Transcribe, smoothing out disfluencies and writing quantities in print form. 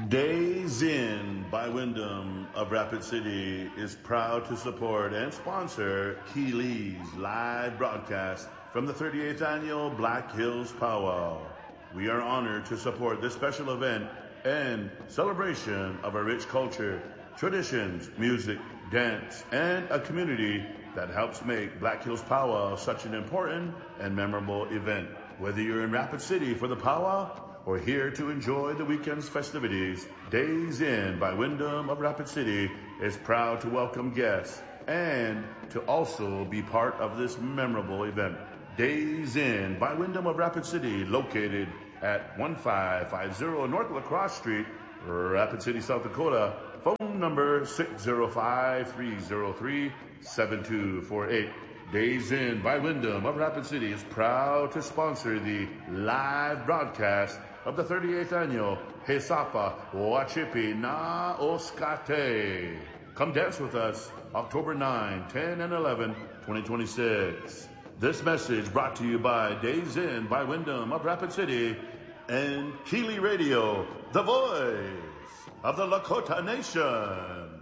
Days In by Wyndham of Rapid City is proud to support and sponsor Keeley's live broadcast from the 38th annual Black Hills Powwow. We are honored to support this special event and celebration of a rich culture, traditions, music, dance, and a community that helps make Black Hills Powwow such an important and memorable event. Whether you're in Rapid City for the powwow or here to enjoy the weekend's festivities, Days In by Wyndham of Rapid City is proud to welcome guests and to also be part of this memorable event. Days In by Wyndham of Rapid City, located at 1550 North Lacrosse Street, Rapid City, South Dakota. Phone number 605-303-7248. Days In by Wyndham of Rapid City is proud to sponsor the live broadcast of the 38th annual Hesapa Wachipi Na Oskate. Come dance with us October 9, 10, and 11, 2026. This message brought to you by Days In by Wyndham of Rapid City and Keeley Radio, the voice of the Lakota Nation.